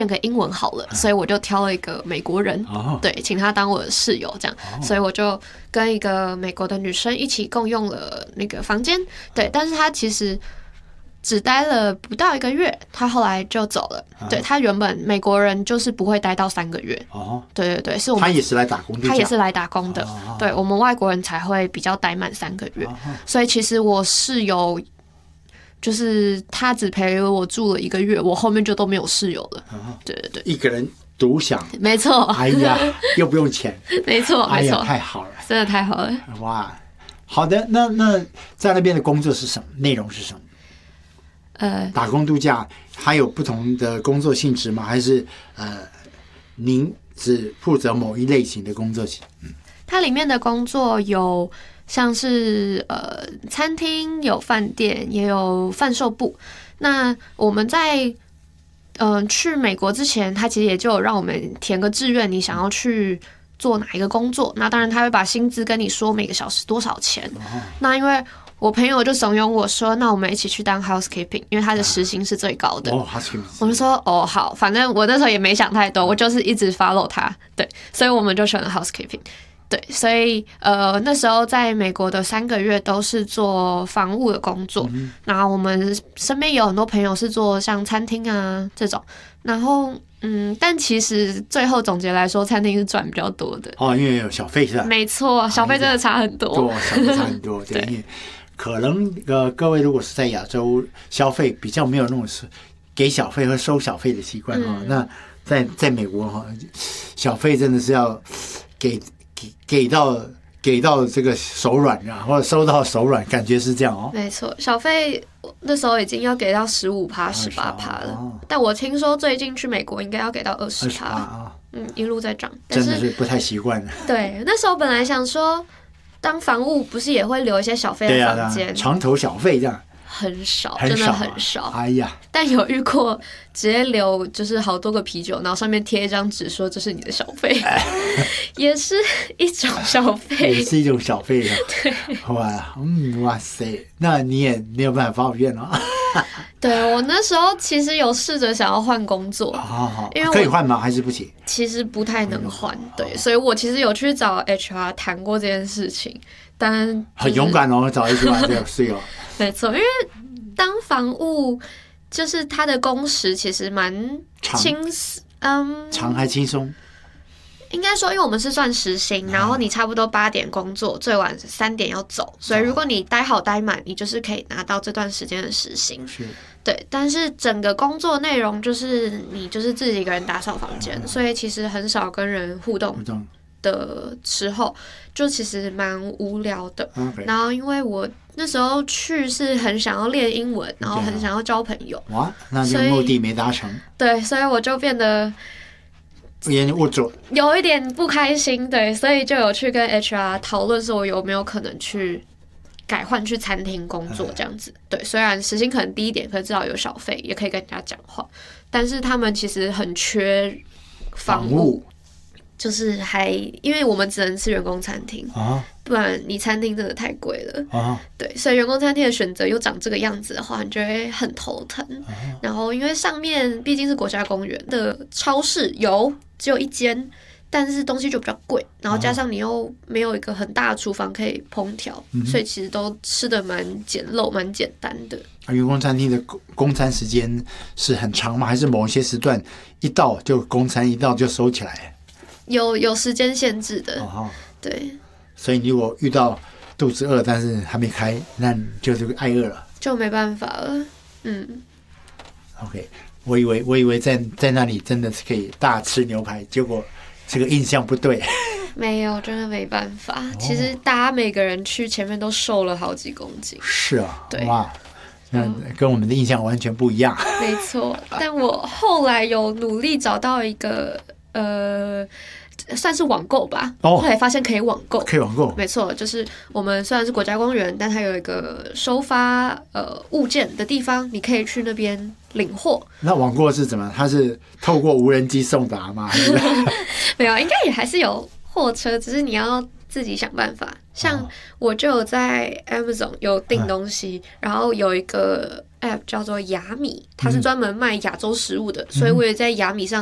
那个英文好了，所以我就挑了一个美国人，对，请他当我的室友，这样，所以我就跟一个美国的女生一起共用了那个房间，对，但是他其实只待了不到1个月，他后来就走了。对，他原本美国人就是不会待到3个月。对对对，是我们他也是来打工的， 他也是来打工的。对，我们外国人才会比较待满3个月。所以其实我室友就是他只陪了我住了1个月，我后面就都没有室友了。对对对， 一个人独享， 没错。 哎呀，又不用钱， 没错没错， 太好了， 真的太好了。 哇，好的，那在那边的工作是什么？内容是什么？打工度假还有不同的工作性质吗？还是您只负责某一类型的工作性？ 它里面的工作有像是餐厅、有饭店，也有贩售部。那我们在去美国之前，他其实也就有让我们填个志愿，你想要去做哪一个工作。那当然他会把薪资跟你说每个小时多少钱。那因为我朋友就怂恿我说，那我们一起去当 housekeeping， 因为他的时薪是最高的。我就说好，反正我那时候也没想太多，我就是一直 follow 他，对，所以我们就选了 housekeeping。对，所以那时候在美国的3个月都是做房务的工作，然后我们身边有很多朋友是做像餐厅啊这种，然后但其实最后总结来说，餐厅是赚比较多的因为有小费是吧？ 没错，小费真的差很多， 小费差很多，对，因为可能各位如果是在亚洲消费比较没有那种给小费和收小费的习惯那在美国小费真的是要给到这个手软啊，或者收到手软，感觉是这样没错，小费那时候已经要给到15%、18%了，但我听说最近去美国应该要给到20%一路在涨， 真的是不太习惯。 对，那时候本来想说，当房务不是也会留一些小费的房间， 床头小费这样。 很少，真的很少。 哎呀， 但有遇过直接留就是好多个啤酒，然后上面贴一张纸说这是你的小费，也是一种小费， 也是一种小费的。 对， 哇塞，那你也没有办法抱怨了。 对，我那时候其实有试着想要换工作，因为可以换吗？还是不行？ 其实不太能换，对，所以我其实有去找 HR 谈过这件事情，但很勇敢找 HR 这个室友。 没错，因为当房务就是他的工时其实蛮长还轻松。 应该说，因为我们是算时薪，然后你差不多8点工作，最晚3点要走，所以如果你待好待满，你就是可以拿到这段时间的时薪。对，但是整个工作内容就是你就是自己一个人打扫房间，所以其实很少跟人互动的时候，就其实蛮无聊的。然后因为我那时候去是很想要练英文，然后很想要交朋友。 哇，那这个目的没达成。 对，所以我就变得有一点不开心，对，所以就有去跟 HR 讨论说我有没有可能去改换去餐厅工作这样子。对，虽然时薪可能低一点，可是至少有小费，也可以跟人家讲话。但是他们其实很缺房务，就是因为我们只能吃员工餐厅不然你餐厅真的太贵了对，所以员工餐厅的选择又长这个样子的话，你就会很头疼然后因为上面毕竟是国家公园的超市只有1间，但是东西就比较贵，然后加上你又没有一个很大的厨房可以烹调所以其实都吃的蛮简陋蛮简单的。 员工餐厅的供餐时间是很长吗？还是某一些时段一到就供餐，一到就收起来？ 有时间限制的对， 所以如果遇到肚子饿但是还没开，那就是挨饿了， 就没办法了。 OK， 我以为在那里真的是可以大吃牛排，结果这个印象不对。 没有，真的没办法。其实大家每个人去前面都瘦了好几公斤。 是啊， 对， 哇，那跟我们的印象完全不一样。 没错，但我后来有努力找到一个算是网购吧，后来发现可以网购，没错，就是我们虽然是国家公园，但它有一个收发物件的地方，你可以去那边领货。 那网购是怎么？它是透过无人机送达吗？ 没有，应该也还是有货车，只是你要自己想办法。像我就有在 Amazon 有订东西，然后有一个 App 叫做雅米，它是专门卖亚洲食物的，所以我也在雅米上